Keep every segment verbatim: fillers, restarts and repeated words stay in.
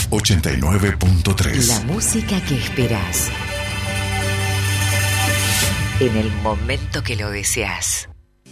ochenta y nueve punto tres. La música que esperás en el momento que lo deseas.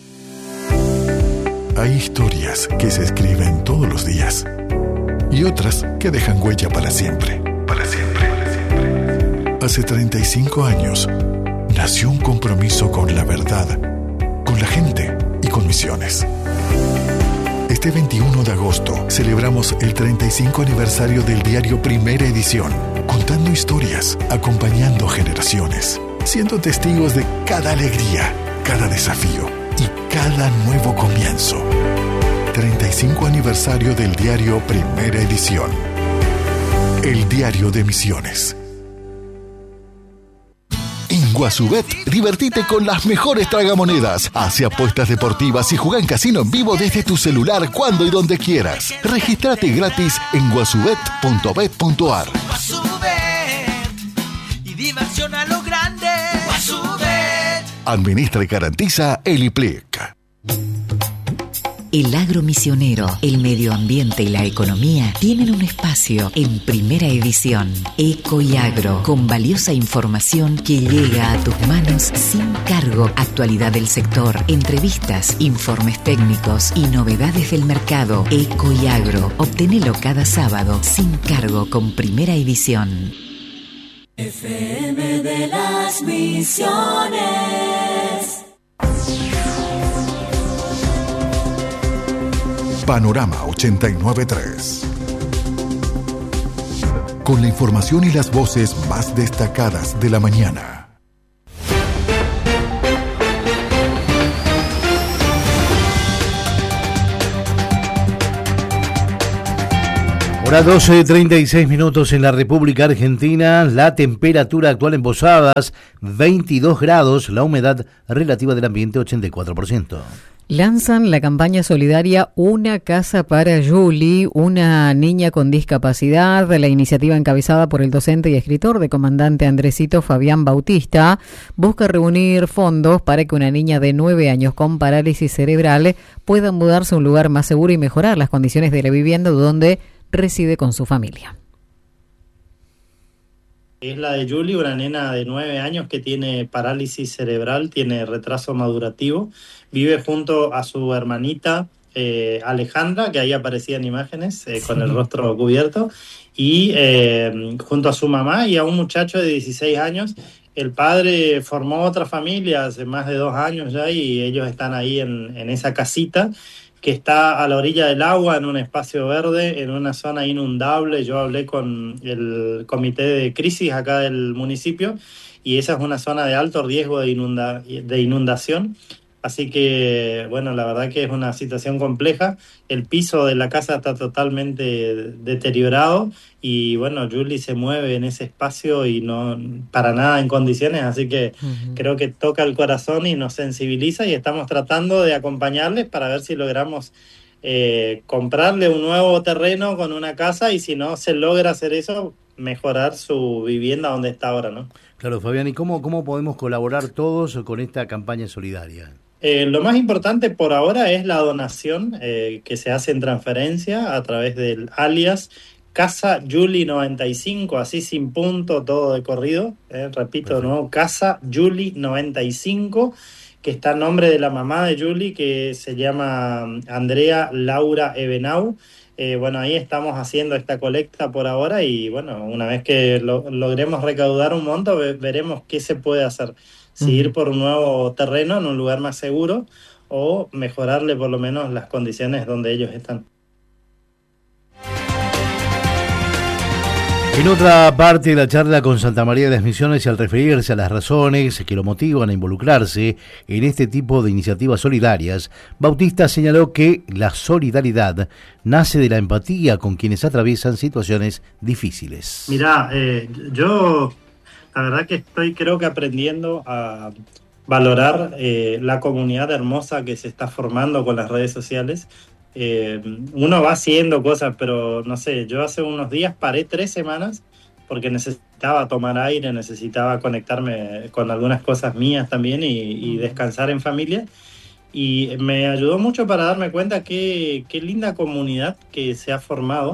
Hay historias que se escriben todos los días y otras que dejan huella para siempre. Para siempre. Para siempre. Hace treinta y cinco años nació un compromiso con la verdad, con la gente y con Misiones. Este veintiuno de agosto celebramos el treinta y cinco aniversario del diario Primera Edición, contando historias, acompañando generaciones, siendo testigos de cada alegría, cada desafío y cada nuevo comienzo. treinta y cinco aniversario del diario Primera Edición. El diario de Misiones. En Guasubet, divertite con las mejores tragamonedas. Hace apuestas deportivas y juega en casino en vivo desde tu celular cuando y donde quieras. Regístrate gratis en guasubet punto bet punto ar. Guasubet y diversión a lo grande. Guasubet. Administra y garantiza el I P L I C. El agro misionero, el medio ambiente y la economía tienen un espacio en Primera Edición. Eco y Agro, con valiosa información que llega a tus manos sin cargo. Actualidad del sector, entrevistas, informes técnicos y novedades del mercado. Eco y Agro, obtenelo cada sábado sin cargo con Primera Edición. F M de las Misiones. Panorama ochenta y nueve punto tres. Con la información y las voces más destacadas de la mañana. Hora doce, treinta y seis minutos en la República Argentina. La temperatura actual en Posadas, veintidós grados. La humedad relativa del ambiente, ochenta y cuatro por ciento. Lanzan la campaña solidaria Una Casa para Julie, una niña con discapacidad. La iniciativa, encabezada por el docente y escritor de Comandante Andresito, Fabián Bautista, busca reunir fondos para que una niña de nueve años con parálisis cerebral pueda mudarse a un lugar más seguro y mejorar las condiciones de la vivienda donde reside con su familia. Es la de Julie, una nena de nueve años que tiene parálisis cerebral, tiene retraso madurativo, vive junto a su hermanita eh, Alejandra, que ahí aparecían imágenes eh, con el rostro cubierto, y eh, junto a su mamá y a un muchacho de dieciséis años. El padre formó otra familia hace más de dos años ya y ellos están ahí en, en esa casita que está a la orilla del agua, en un espacio verde, en una zona inundable. Yo hablé con el comité de crisis acá del municipio y esa es una zona de alto riesgo de, inunda, de inundación. Así que, bueno, la verdad que es una situación compleja. El piso de la casa está totalmente deteriorado y, bueno, Julie se mueve en ese espacio y no para nada en condiciones. Así que uh-huh. creo que toca el corazón y nos sensibiliza y estamos tratando de acompañarles para ver si logramos eh, comprarle un nuevo terreno con una casa y si no se logra hacer eso, mejorar su vivienda donde está ahora, ¿no? Claro, Fabián, ¿y cómo, cómo podemos colaborar todos con esta campaña solidaria? Eh, lo más importante por ahora es la donación eh, que se hace en transferencia a través del alias Casa Julie noventa y cinco, así sin punto, todo de corrido. Eh, repito Perfecto. de nuevo, Casa Julie noventa y cinco, que está en nombre de la mamá de Julie, que se llama Andrea Laura Ebenau. Eh, bueno, ahí estamos haciendo esta colecta por ahora y, bueno, una vez que lo, logremos recaudar un monto, ve, veremos qué se puede hacer. Si ir por un nuevo terreno en un lugar más seguro o mejorarle por lo menos las condiciones donde ellos están. En otra parte de la charla con Santa María de las Misiones, y al referirse a las razones que lo motivan a involucrarse en este tipo de iniciativas solidarias, Bautista señaló que la solidaridad nace de la empatía con quienes atraviesan situaciones difíciles. Mirá, eh, yo la verdad que estoy creo que aprendiendo a valorar eh, la comunidad hermosa que se está formando con las redes sociales. Eh, uno va haciendo cosas, pero no sé, yo hace unos días paré tres semanas porque necesitaba tomar aire, necesitaba conectarme con algunas cosas mías también y, y descansar en familia. Y me ayudó mucho para darme cuenta qué, qué linda comunidad que se ha formado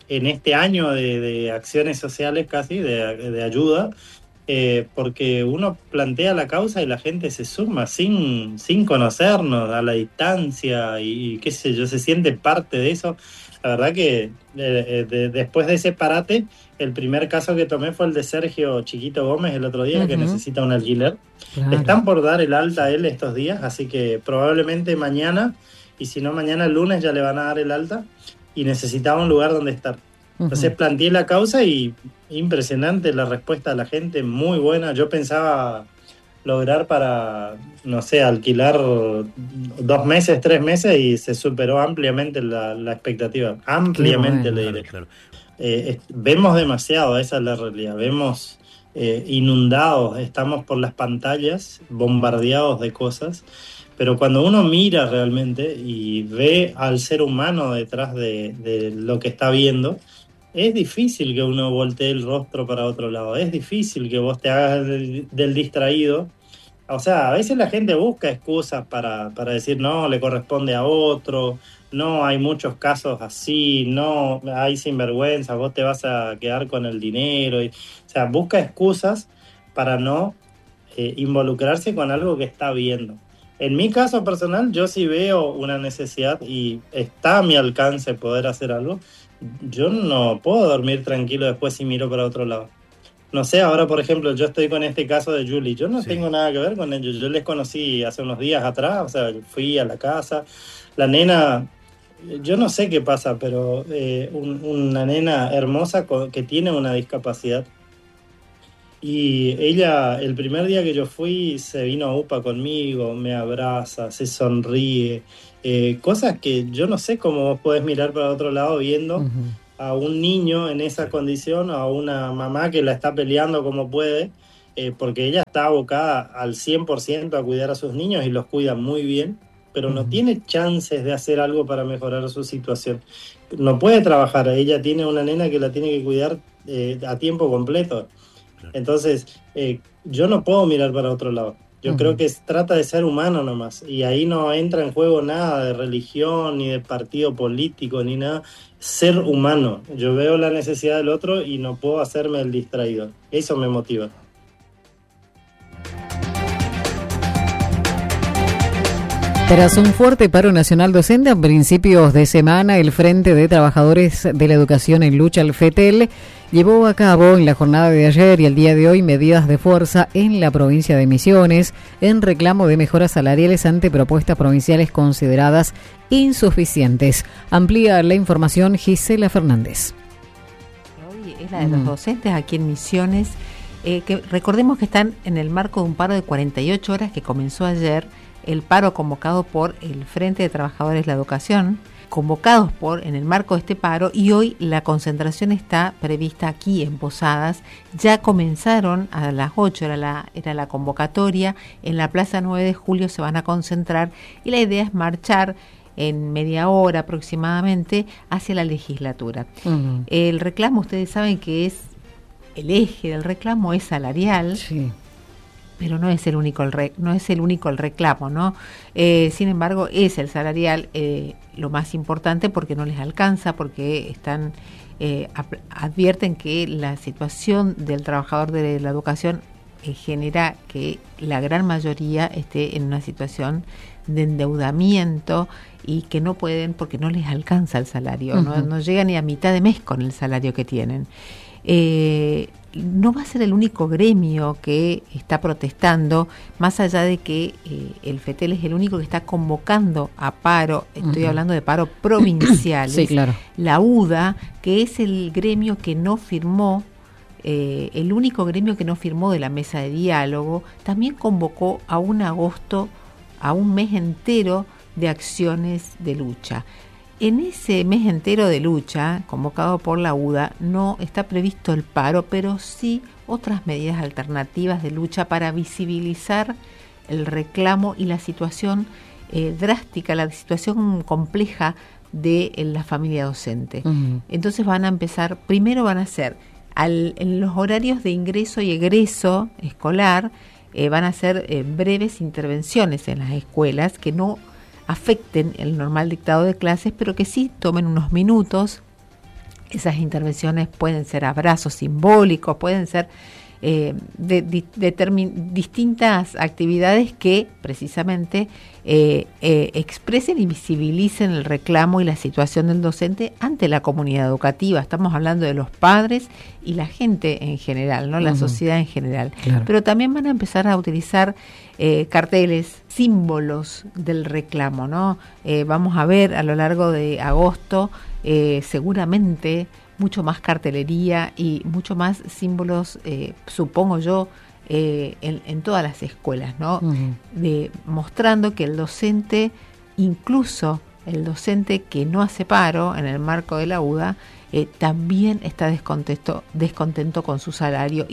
en este año de, de acciones sociales casi, de, de ayuda, eh, porque uno plantea la causa y la gente se suma sin, sin conocernos, a la distancia, y, y qué sé yo, se siente parte de eso. La verdad que eh, de, después de ese parate, el primer caso que tomé fue el de Sergio Chiquito Gómez el otro día, uh-huh. que necesita un alquiler. Claro. Están por dar el alta a él estos días, así que probablemente mañana, y si no mañana el lunes ya le van a dar el alta, y necesitaba un lugar donde estar. Entonces uh-huh. planteé la causa y impresionante la respuesta de la gente, muy buena. Yo pensaba lograr para, no sé, alquilar dos meses, tres meses, y se superó ampliamente la, la expectativa. Ampliamente, bueno, le diré. Claro, claro. Eh, es, vemos demasiado, esa es la realidad. Vemos eh, inundados, estamos por las pantallas, bombardeados de cosas. Pero cuando uno mira realmente y ve al ser humano detrás de, de lo que está viendo, es difícil que uno voltee el rostro para otro lado. Es difícil que vos te hagas del, del distraído. O sea, a veces la gente busca excusas para, para decir, no, le corresponde a otro, no, hay muchos casos así, no, hay sinvergüenza, vos te vas a quedar con el dinero. Y, o sea, busca excusas para no eh, involucrarse con algo que está viendo. En mi caso personal, yo sí veo una necesidad y está a mi alcance poder hacer algo. Yo no puedo dormir tranquilo después si miro para otro lado. No sé, ahora por ejemplo, yo estoy con este caso de Julie. Yo no sí. tengo nada que ver con ellos. Yo les conocí hace unos días atrás, o sea, fui a la casa. La nena, yo no sé qué pasa, pero eh, un, una nena hermosa con, que tiene una discapacidad. Y ella, el primer día que yo fui, se vino a UPA conmigo, me abraza, se sonríe. Eh, cosas que yo no sé cómo vos podés mirar para otro lado viendo uh-huh. a un niño en esa condición, a una mamá que la está peleando como puede, eh, porque ella está abocada al cien por ciento a cuidar a sus niños y los cuida muy bien, pero uh-huh. no tiene chances de hacer algo para mejorar su situación. No puede trabajar, ella tiene una nena que la tiene que cuidar eh, a tiempo completo. Entonces, eh, yo no puedo mirar para otro lado. Yo uh-huh. creo que se trata de ser humano nomás. Y ahí no entra en juego nada de religión, ni de partido político, ni nada. Ser humano. Yo veo la necesidad del otro y no puedo hacerme el distraído. Eso me motiva. Tras un fuerte paro nacional docente a principios de semana, el Frente de Trabajadores de la Educación en Lucha, el FETEL, llevó a cabo en la jornada de ayer y el día de hoy medidas de fuerza en la provincia de Misiones en reclamo de mejoras salariales ante propuestas provinciales consideradas insuficientes. Amplía la información Gisela Fernández. Hoy es la de los docentes aquí en Misiones, eh, que recordemos que están en el marco de un paro de cuarenta y ocho horas que comenzó ayer, el paro convocado por el Frente de Trabajadores de la Educación, convocados por en el marco de este paro, y hoy la concentración está prevista aquí en Posadas. Ya comenzaron a las ocho, era la, era la convocatoria, en la Plaza nueve de Julio se van a concentrar y la idea es marchar en media hora aproximadamente hacia la legislatura. Uh-huh. El reclamo, ustedes saben que es, el eje del reclamo es salarial. Sí. Pero no es el único el re, no es el único el reclamo, ¿no? Eh, sin embargo, es el salarial eh, lo más importante porque no les alcanza, porque están eh, advierten que la situación del trabajador de la educación eh, genera que la gran mayoría esté en una situación de endeudamiento y que no pueden porque no les alcanza el salario, uh-huh. no, no llegan ni a mitad de mes con el salario que tienen. Eh, no va a ser el único gremio que está protestando, más allá de que eh, el FETEL es el único que está convocando a paro, estoy uh-huh. hablando de paro provinciales. Sí, claro. La UDA, que es el gremio que no firmó, eh, el único gremio que no firmó de la mesa de diálogo, también convocó a un agosto, a un mes entero de acciones de lucha. En ese mes entero de lucha, convocado por la UDA, no está previsto el paro, pero sí otras medidas alternativas de lucha para visibilizar el reclamo y la situación eh, drástica, la situación compleja de la familia docente. Uh-huh. Entonces van a empezar, primero van a hacer, al, en los horarios de ingreso y egreso escolar, eh, van a hacer eh, breves intervenciones en las escuelas que no afecten el normal dictado de clases, pero que sí tomen unos minutos Esas intervenciones pueden ser abrazos simbólicos, pueden ser eh, de, de, de termi- distintas actividades que precisamente eh, eh, expresen y visibilicen el reclamo y la situación del docente ante la comunidad educativa. Estamos hablando de los padres y la gente en general, ¿no? La uh-huh. sociedad en general. Claro. Pero también van a empezar a utilizar eh, carteles, símbolos del reclamo, ¿no? Eh, vamos a ver a lo largo de agosto eh, seguramente mucho más cartelería y mucho más símbolos, eh, supongo yo, eh, en, en todas las escuelas, ¿no? Uh-huh. De, mostrando que el docente, incluso el docente que no hace paro en el marco de la U D A, eh, también está descontento, descontento con su salario.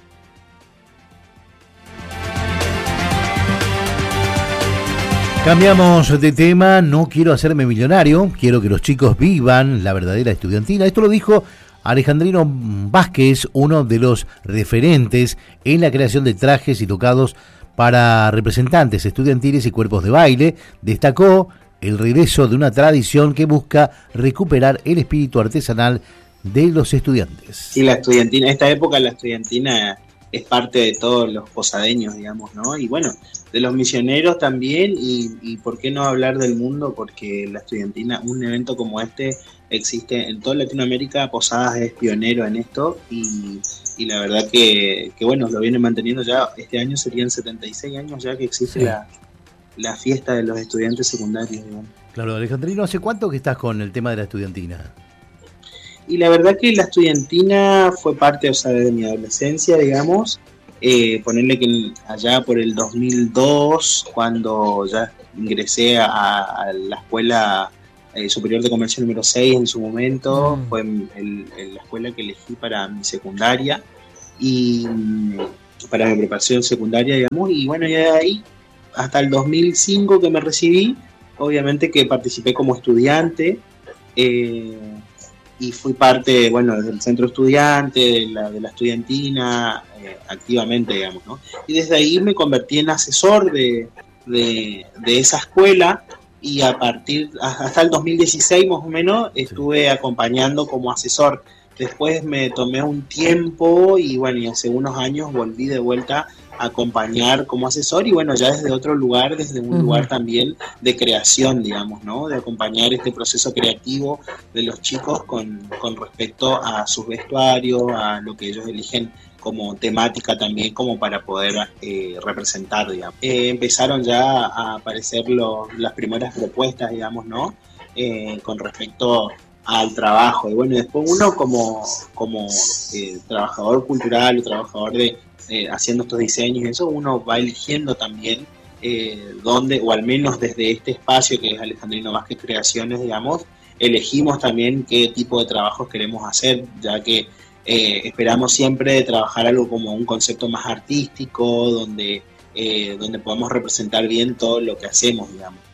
Cambiamos de tema, no quiero hacerme millonario, quiero que los chicos vivan la verdadera estudiantina. Esto lo dijo Alejandrino Vázquez, uno de los referentes en la creación de trajes y tocados para representantes estudiantiles y cuerpos de baile. Destacó el regreso de una tradición que busca recuperar el espíritu artesanal de los estudiantes. Y la estudiantina, esta época la estudiantina es parte de todos los posadeños, digamos, ¿no? Y bueno, de los misioneros también, y, y por qué no hablar del mundo, porque la estudiantina, un evento como este, existe en toda Latinoamérica. Posadas es pionero en esto, y, y la verdad que, que, bueno, lo viene manteniendo ya. Este año serían setenta y seis años ya que existe sí. la, la fiesta de los estudiantes secundarios, digamos. Claro, Alejandrino, ¿hace cuánto que estás con el tema de la estudiantina? Y la verdad que la estudiantina fue parte, o sea, de mi adolescencia, digamos. Eh, ponerle que allá por el dos mil dos, cuando ya ingresé a, a la escuela eh, superior de comercio número seis en su momento, mm. fue el, el, la escuela que elegí para mi secundaria y para mi preparación secundaria, digamos. Y bueno, ya de ahí hasta el dos mil cinco que me recibí, obviamente que participé como estudiante. Eh, y fui parte, bueno, del centro estudiante, de la, de la estudiantina, eh, activamente, digamos, ¿no? Y desde ahí me convertí en asesor de, de, de esa escuela, y a partir, hasta el dos mil dieciséis más o menos, estuve acompañando como asesor. Después me tomé un tiempo y bueno, y hace unos años volví de vuelta a acompañar como asesor, y bueno, ya desde otro lugar, desde un uh-huh. lugar también de creación, digamos, ¿no? De acompañar este proceso creativo de los chicos con, con respecto a sus vestuarios, a lo que ellos eligen como temática también, como para poder eh, representar, digamos. Eh, empezaron ya a aparecer lo, las primeras propuestas, digamos, ¿no? Eh, con respecto al trabajo, y bueno, después uno como, como eh, trabajador cultural o trabajador de eh, haciendo estos diseños y eso, uno va eligiendo también eh, dónde, o al menos desde este espacio que es Alejandrino Vázquez Creaciones, digamos, elegimos también qué tipo de trabajos queremos hacer, ya que eh, esperamos siempre trabajar algo como un concepto más artístico, donde, eh, donde podamos representar bien todo lo que hacemos, digamos.